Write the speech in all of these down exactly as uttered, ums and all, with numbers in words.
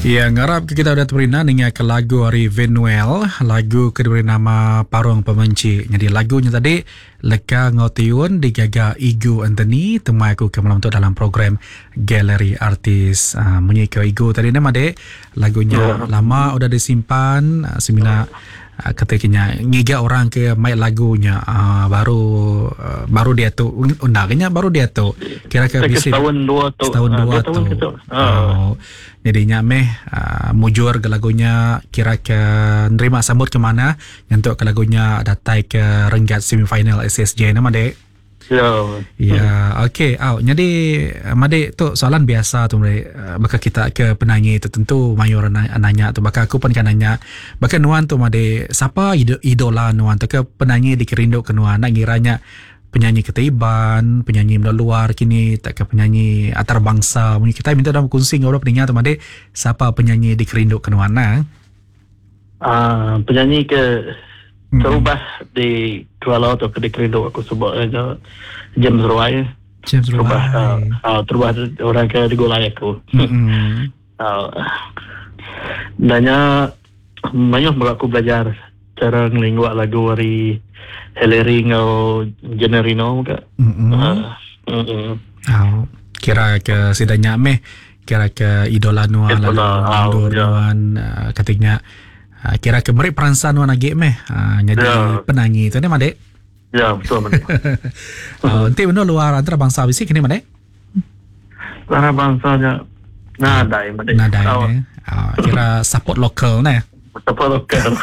Ya, ngarap kita udah terina dengan ke lagu Ari Venuel, lagu ke diberi nama Parung Pemenci. Jadi lagunya tadi Leka Ngotiun digaga Igu Anthony, temui aku ke malam tu dalam program Galeri Artis. Uh, Munyi ke Igu tadi nama dek, lagunya oh. lama udah disimpan, uh, semina uh, ketikanya ngiga orang ke main lagunya uh, baru uh, baru dia tu undangnya baru dia tu kira-kira bisa setahun dua tu setahun dua tu. Oh. Jadinya meh uh, mujur ke lagunya kira ke nerima sambut ke mana untuk ke lagunya datai ke renggat semifinal S S J nama dek. Ya. Ya, okey. Au, jadi Made tu soalan biasa tu Made. Baka kita ke penyanyi tu tentu mayor nanya tu baka aku pun kan nanya. Baka nuan tu Made siapa idola nuan tu ke penyanyi dikerindu ke nuan nak ngiranya penyanyi ketaiban, penyanyi luar kini tak ke penyanyi antarabangsa. Mungkin kita minta dalam kongsi ngau pendengar tu Made siapa penyanyi dikerindu ke nuan nah. Ah, penyanyi ke terubah mm-hmm. di Kuala atau ke dikerindu aku sebut aja James Roy. James Roy. Terubah, uh, uh, terubah orang ke di Golai aku. Mm-hmm. uh, Danya banyak aku belajar cara ngelinguak lagu dari Hillary ngau Generino ke. Mm-hmm. Uh, mm-hmm. Oh, kira ke sidanya meh kira ke idola nuan lalu nuan uh, ketiknya uh, kira ke meri peransan nuan agi meh uh, jadi yeah. penyanyi tu ni Made. Ya, betul Made. Oh, nanti benda luar antara bangsa bisik ni Made. Antara bangsanya nadai Made. Nadai oh. ni. Uh, kira support lokal ni. Support lokal.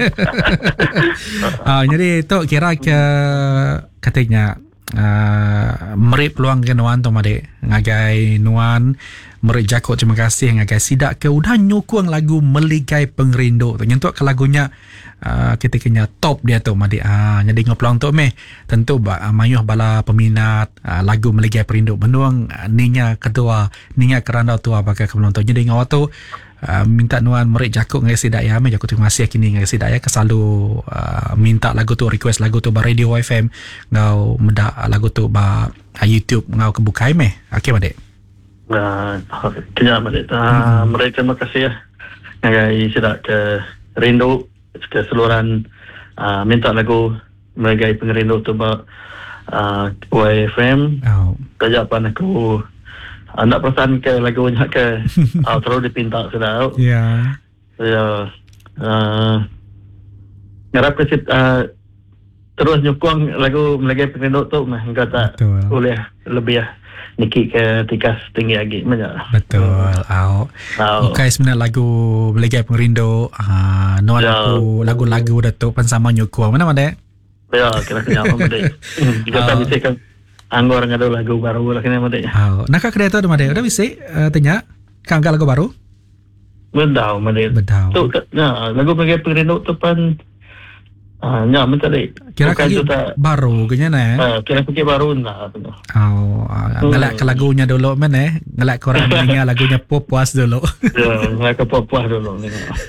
uh, jadi tu kira ke ketiknya Uh, meri peluang ke nuan tu Made ngagai nuan meri jakut terima kasih ngagai sidak ke udah nyukung lagu Meligai Pengerindu tu nyentuk ke lagunya uh, ketikanya top dia tu Made. Ah, jadi ngopeluang tu meh tentu ba uh, mayuh bala peminat uh, lagu Meligai Pengerindu menuang uh, ninya kedua ninya keranda tua pakai ke penonton. Jadi ngau tu Uh, minta nuan meri jakut ngai sidak ya me jakut terima kasih kini ngai sidak ya kesalalu uh, minta lagu tu request lagu tu ba radio F M ngau meda lagu tu ba uh, YouTube ngau kebukai me. Okey Made. Nah, kena Made. Ah, hmm. Mereka terima kasih ya. Ngai sidak ke rindu keseluruhan uh, minta lagu Meligai Pengerindu tu ba uh, Y F M. Oh. Kajapan aku anak perasaan ke lagunya ke uh, terlalu dipinta sudah. Ya. Ya. Uh, ngarap ke uh, terus nyukung lagu Meligai Pengerindu tu mah enggak tak boleh lebih ya niki ke tikas tinggi lagi banyak. Betul. Au. Oh. Okay, sebenarnya lagu Meligai Pengerindu uh, no ya. lagu lagu-lagu datuk pensama nyukung mana Made? Ya, kira-kira apa Made. Kita bisa kan Anggur ngadu lagu baru lah kena Made. Oh, nak kedai tu Made. Udah bisa uh, tanya kangka lagu baru? Bedau Made. Bedau. Tu nah, lagu Meligai Pengerindu tu pan ah nya minta dek. Kira kira baru kenya nah. Ah, kira kira baru nah. Oh, uh, ngelak ke lagunya dulu men eh. Ngelak korang dengar lagunya pop puas dulu. Ya, ngelak ke pop puas dulu.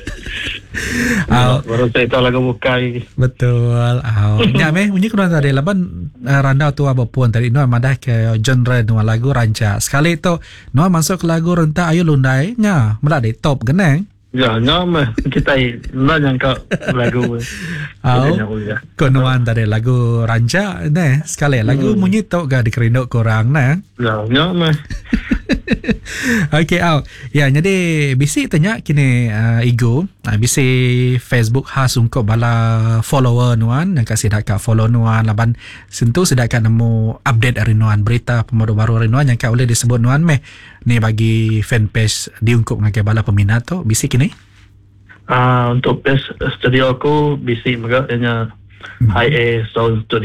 Oh, baru saya tahu lagu bukai. Betul. Oh, nya meh bunyi kuno tadi laban uh, randa tua bapun tadi no madah ke genre no lagu ranca. Sekali tu no masuk ke lagu renta ayo lundai nya mula de top geneng. Ya, nyama kita nak nyangka lagu. Oh, konuan tadi lagu ranca ne sekali lagu hmm. munyi tu ga dikerindu korang nah. Ya, nyama. Okey, au. Ya, jadi bisi tanya kini uh, Igu, uh, bisi Facebook khas untuk bala follower nuan yang kasih dak follow nuan laban sentuh sedak nemu update dari nuan berita pemodo baru dari nuan yang ka boleh disebut nuan meh ni bagi fanpage diungkup ngagai bala peminat tu bisi kini. Ah, uh, untuk page studio aku bisi megaknya hmm. High A Sound Studio.